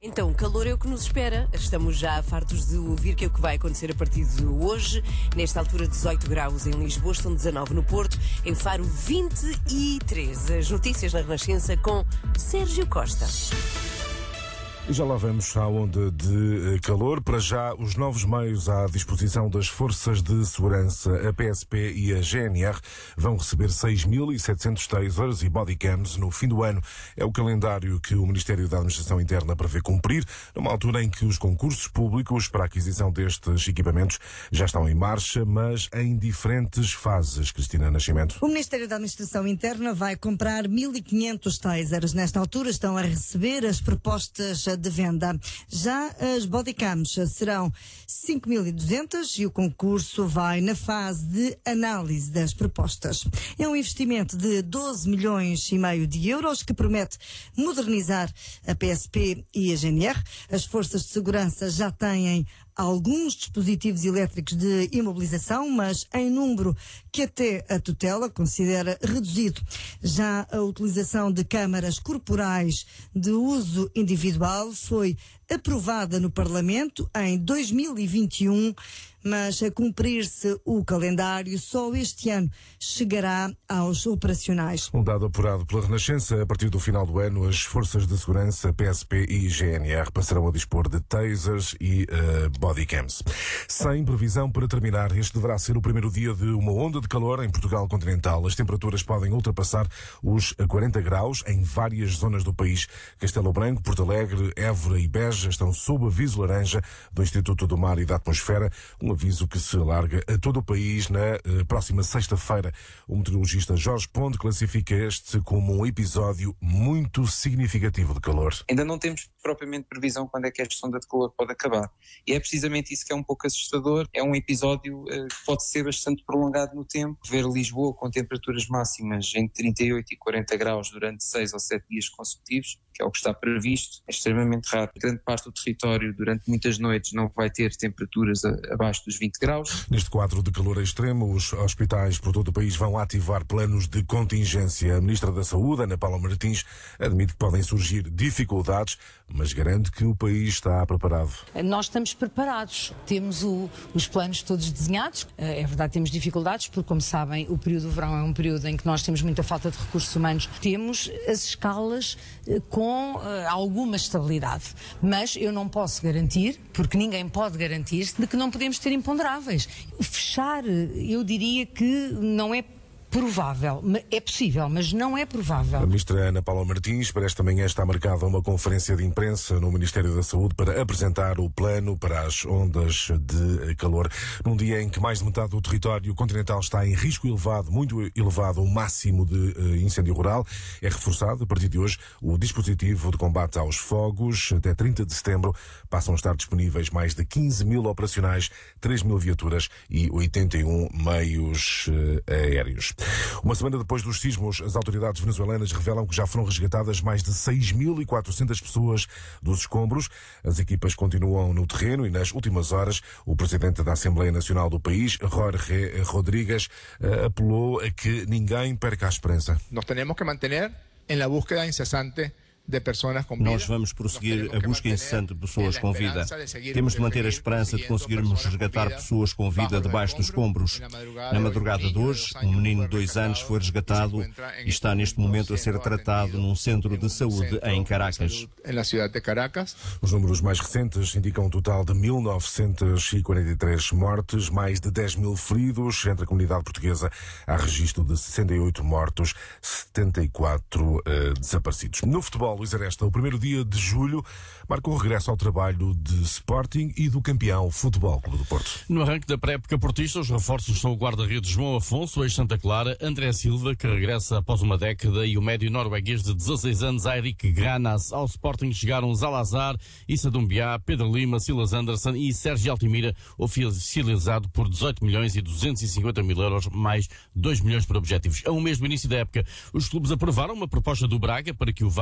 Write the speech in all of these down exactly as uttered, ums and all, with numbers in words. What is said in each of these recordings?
Então, calor é o que nos espera. Estamos já fartos de ouvir que é o que vai acontecer a partir de hoje. Nesta altura, dezoito graus em Lisboa, estão dezanove no Porto, em Faro vinte e três. As notícias na Renascença com Sérgio Costa. E já lá vamos à onda de calor. Para já, os novos meios à disposição das Forças de Segurança, a P S P e a G N R, vão receber seis mil e setecentos tasers e bodycams no fim do ano. É o calendário que o Ministério da Administração Interna prevê cumprir, numa altura em que os concursos públicos para a aquisição destes equipamentos já estão em marcha, mas em diferentes fases. Cristina Nascimento. O Ministério da Administração Interna vai comprar mil e quinhentos tasers. Nesta altura estão a receber as propostas de venda. Já as bodycams serão cinco mil e duzentas e o concurso vai na fase de análise das propostas. É um investimento de doze milhões e meio de euros que promete modernizar a P S P e a G N R. As forças de segurança já têm alguns dispositivos elétricos de imobilização, mas em número que até a tutela considera reduzido. Já a utilização de câmaras corporais de uso individual foi aprovada no Parlamento em dois mil e vinte e um, mas a cumprir-se o calendário, só este ano chegará aos operacionais. Um dado apurado pela Renascença, a partir do final do ano, as Forças de Segurança, P S P e G N R passarão a dispor de tasers e uh, bodycams. Sem previsão para terminar, este deverá ser o primeiro dia de uma onda de calor em Portugal continental. As temperaturas podem ultrapassar os quarenta graus em várias zonas do país. Castelo Branco, Porto Alegre, Évora e Beja estão sob aviso laranja do Instituto do Mar e da Atmosfera, um aviso que se alarga a todo o país na eh, próxima sexta-feira. O meteorologista Jorge Ponte classifica este como um episódio muito significativo de calor. Ainda não temos propriamente previsão quando é que esta onda de calor pode acabar. E é precisamente isso que é um pouco assustador. É um episódio eh, que pode ser bastante prolongado no tempo. Ver Lisboa com temperaturas máximas entre trinta e oito e quarenta graus durante seis ou sete dias consecutivos, que é o que está previsto, é extremamente raro. Grande parte do território, durante muitas noites, não vai ter temperaturas a, abaixo dos vinte graus. Neste quadro de calor extremo, os hospitais por todo o país vão ativar planos de contingência. A Ministra da Saúde, Ana Paula Martins, admite que podem surgir dificuldades, mas garante que o país está preparado. Nós estamos preparados. Temos o, os planos todos desenhados. É verdade, temos dificuldades, porque, como sabem, o período do verão é um período em que nós temos muita falta de recursos humanos. Temos as escalas com uh, alguma estabilidade, mas eu não posso garantir, porque ninguém pode garantir, de que não podemos ter imponderáveis. Fechar, eu diria que não é provável, é possível, mas não é provável. A ministra Ana Paula Martins, para esta manhã está marcada uma conferência de imprensa no Ministério da Saúde para apresentar o plano para as ondas de calor. Num dia em que mais de metade do território continental está em risco elevado, muito elevado, o máximo de uh, incêndio rural, é reforçado a partir de hoje o dispositivo de combate aos fogos. Até trinta de setembro passam a estar disponíveis mais de quinze mil operacionais, três mil viaturas e oitenta e um meios uh, aéreos. Uma semana depois dos sismos, as autoridades venezuelanas revelam que já foram resgatadas mais de seis mil e quatrocentas pessoas dos escombros. As equipas continuam no terreno e, nas últimas horas, o presidente da Assembleia Nacional do país, Jorge Rodríguez, apelou a que ninguém perca a esperança. Nós temos que manter em la búsqueda incessante de pessoas com vida. Nós vamos prosseguir a busca incessante de pessoas com vida. Temos de manter a esperança de conseguirmos resgatar pessoas com vida debaixo dos escombros. Na madrugada de hoje, um menino de dois anos foi resgatado e está neste momento a ser tratado num centro de saúde em Caracas. Os números mais recentes indicam um total de mil novecentos e quarenta e três mortes, mais de dez mil feridos. Entre a comunidade portuguesa há registro de sessenta e oito mortos, setenta e quatro uh, desaparecidos. No futebol, Luís Aresta, o primeiro dia de julho marca o regresso ao trabalho de Sporting e do campeão Futebol Clube do Porto. No arranque da pré-época portista, os reforços são o guarda-redes João Afonso, ex-Santa Clara, André Silva, que regressa após uma década, e o médio norueguês de dezasseis anos, Eirik Granas. Ao Sporting chegaram Zalazar, Issa Dumbiá, Pedro Lima, Silas Anderson e Sérgio Altimira, oficializado por dezoito milhões e duzentos e cinquenta mil euros, mais dois milhões por objetivos. A um mês do início da época, os clubes aprovaram uma proposta do Braga para que o V A R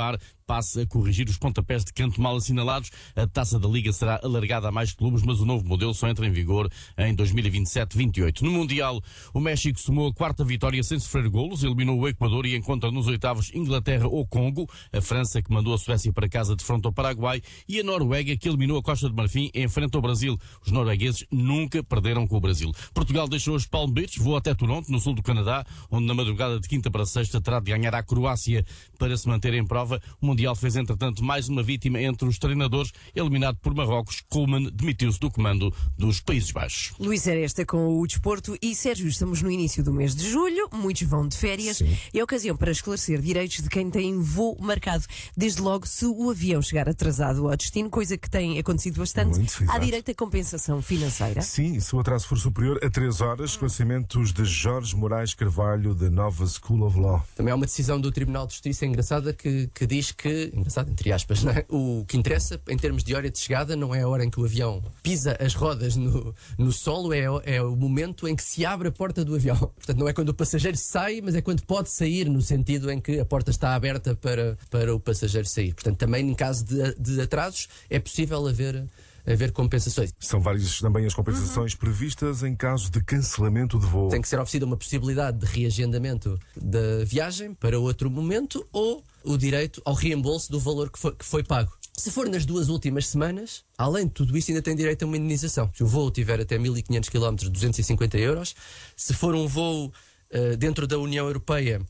passe a corrigir os pontapés de canto mal assinalados. A taça da Liga será alargada a mais clubes, mas o novo modelo só entra em vigor em dois mil e vinte e sete vinte e oito. No Mundial, o México somou a quarta vitória sem sofrer golos, eliminou o Equador e encontra nos oitavos Inglaterra ou Congo, a França que mandou a Suécia para casa de frente ao Paraguai e a Noruega que eliminou a Costa de Marfim em frente ao Brasil. Os noruegueses nunca perderam com o Brasil. Portugal deixou os Palm Beach, voou até Toronto, no sul do Canadá, onde na madrugada de quinta para sexta terá de ganhar à Croácia para se manter em prova. O Mundial fez, entretanto, mais uma vítima entre os treinadores. Eliminado por Marrocos, Koeman demitiu-se do comando dos Países Baixos. Luís Aresta com o desporto e Sérgio, estamos no início do mês de julho, muitos vão de férias. Sim. É a ocasião para esclarecer direitos de quem tem voo marcado. Desde logo, se o avião chegar atrasado ao destino, coisa que tem acontecido bastante, Muito, há direito a compensação financeira. Sim, se o atraso for superior a três horas, esclarecimentos de Jorge Moraes Carvalho, da Nova School of Law. Também há uma decisão do Tribunal de Justiça engraçada que, que diz que, engraçado entre aspas, não é? O que interessa em termos de hora de chegada não é a hora em que o avião pisa as rodas no, no solo, é, é o momento em que se abre a porta do avião. Portanto, não é quando o passageiro sai, mas é quando pode sair, no sentido em que a porta está aberta para, para o passageiro sair. Portanto, também em caso de, de atrasos é possível haver haver compensações. São várias também as compensações uhum. previstas em caso de cancelamento de voo. Tem que ser oferecida uma possibilidade de reagendamento da viagem para outro momento ou o direito ao reembolso do valor que foi, que foi pago. Se for nas duas últimas semanas, além de tudo isso, ainda tem direito a uma indenização. Se o voo tiver até mil e quinhentos quilómetros, duzentos e cinquenta euros. Se for um voo uh, dentro da União Europeia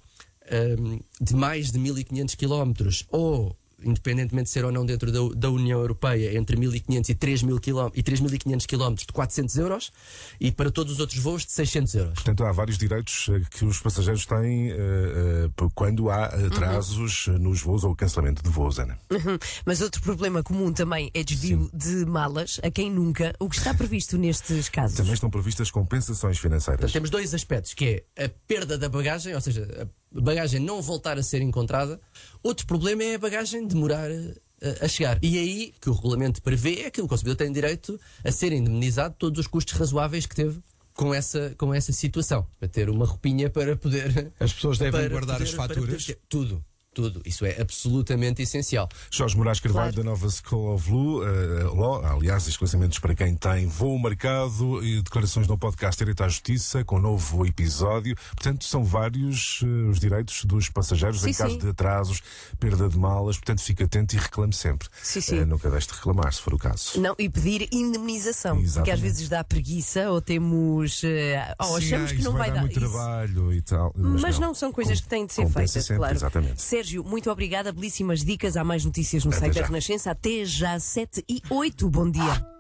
uh, de mais de mil e quinhentos quilómetros ou independentemente de ser ou não dentro da, da União Europeia, entre mil e quinhentos e três mil quilómetros de quatrocentos euros e para todos os outros voos de seiscentos euros. Portanto, há vários direitos que os passageiros têm uh, uh, quando há atrasos uhum. nos voos ou cancelamento de voos, Ana. Uhum. Mas outro problema comum também é desvio Sim. de malas a quem nunca. O que está previsto nestes casos? Também estão previstas compensações financeiras. Portanto, temos dois aspectos, que é a perda da bagagem, ou seja, a bagagem não voltar a ser encontrada. Outro problema é a bagagem demorar a, a chegar. E aí que o regulamento prevê é que o consumidor tem direito a ser indemnizado todos os custos razoáveis que teve com essa, com essa situação. Para ter uma roupinha para poder... As pessoas devem guardar poder, as faturas? Poder, tudo. Tudo. Isso é absolutamente essencial. Jorge Moraes Carvalho, claro. Da Nova School of Law, uh, Law, aliás, esclarecimentos para quem tem voo marcado e declarações no podcast Direito à Justiça, com novo episódio. Portanto, são vários uh, os direitos dos passageiros sim, em caso sim. de atrasos, perda de malas. Portanto, fique atento e reclame sempre. Sim, sim. Uh, nunca deixe de reclamar, se for o caso. Não, e pedir indemnização. Exatamente. Porque às vezes dá preguiça ou temos... Uh, ou sim, achamos é, que não vai, vai dar dar muito isso. trabalho e tal. Mas, mas não. não são coisas Com, que têm de ser feitas, sempre, claro. Exatamente. Sérgio, muito obrigada. Belíssimas dicas. Há mais notícias no Até site já. da Renascença. Até já, sete e oito. Bom dia.